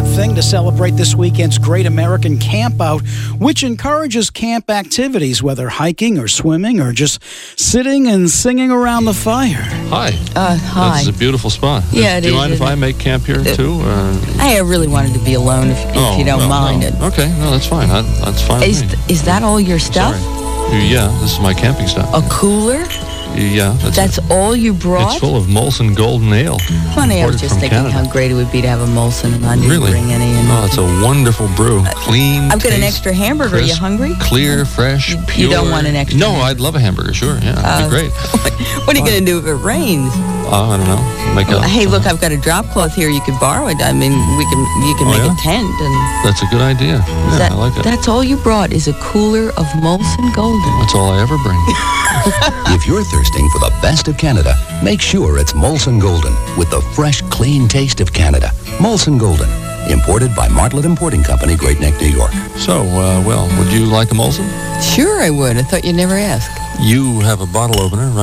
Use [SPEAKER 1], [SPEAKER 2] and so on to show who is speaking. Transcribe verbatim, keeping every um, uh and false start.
[SPEAKER 1] thing to celebrate this weekend's Great American Camp Out, which encourages camp activities, whether hiking or swimming or just sitting and singing around the fire.
[SPEAKER 2] Hi.
[SPEAKER 3] Uh, hi.
[SPEAKER 2] This is a beautiful spot.
[SPEAKER 3] Yeah, it
[SPEAKER 2] Do you
[SPEAKER 3] is,
[SPEAKER 2] mind if
[SPEAKER 3] isn't
[SPEAKER 2] I
[SPEAKER 3] it?
[SPEAKER 2] make camp here, too? Uh,
[SPEAKER 3] Hey, I really wanted to be alone if, if
[SPEAKER 2] oh,
[SPEAKER 3] you don't
[SPEAKER 2] no,
[SPEAKER 3] mind
[SPEAKER 2] no.
[SPEAKER 3] it.
[SPEAKER 2] Okay, no, that's fine. I, that's fine
[SPEAKER 3] Is,
[SPEAKER 2] with me.
[SPEAKER 3] is that all your stuff?
[SPEAKER 2] Sorry. Yeah, this is my camping stuff.
[SPEAKER 3] A cooler?
[SPEAKER 2] Yeah, that's,
[SPEAKER 3] That's
[SPEAKER 2] it.
[SPEAKER 3] all you brought?
[SPEAKER 2] It's full of Molson Golden Ale.
[SPEAKER 3] Funny, I was
[SPEAKER 2] imported
[SPEAKER 3] just
[SPEAKER 2] from
[SPEAKER 3] thinking
[SPEAKER 2] Canada.
[SPEAKER 3] how great it would be to have a Molson, and I didn't
[SPEAKER 2] Really?
[SPEAKER 3] bring any. And
[SPEAKER 2] Oh, it's a wonderful brew. Clean.
[SPEAKER 3] I've got an
[SPEAKER 2] taste,
[SPEAKER 3] extra hamburger. Are you
[SPEAKER 2] crisp,
[SPEAKER 3] hungry?
[SPEAKER 2] Clear, fresh,
[SPEAKER 3] You-
[SPEAKER 2] pure.
[SPEAKER 3] you don't want an extra
[SPEAKER 2] No,
[SPEAKER 3] hamburger?
[SPEAKER 2] I'd love a hamburger. Sure, yeah, that'd
[SPEAKER 3] Uh,
[SPEAKER 2] be great.
[SPEAKER 3] What are you going to do if it rains?
[SPEAKER 2] Oh, I don't know. Make a.
[SPEAKER 3] Hey, look, I've got a drop cloth here. You could borrow it. I mean, we can. You can
[SPEAKER 2] Oh,
[SPEAKER 3] make
[SPEAKER 2] yeah?
[SPEAKER 3] a tent, and
[SPEAKER 2] That's a good idea. Yeah,
[SPEAKER 3] that,
[SPEAKER 2] I like it.
[SPEAKER 3] that's all you brought is a cooler of Molson Golden.
[SPEAKER 2] That's all I ever bring.
[SPEAKER 4] If you're thirsting for the best of Canada, make sure it's Molson Golden with the fresh, clean taste of Canada. Molson Golden, imported by Martlet Importing Company, Great Neck, New York.
[SPEAKER 2] So, uh, well, would you like a Molson?
[SPEAKER 3] Sure, I would. I thought you'd never ask.
[SPEAKER 2] You have a bottle opener, right?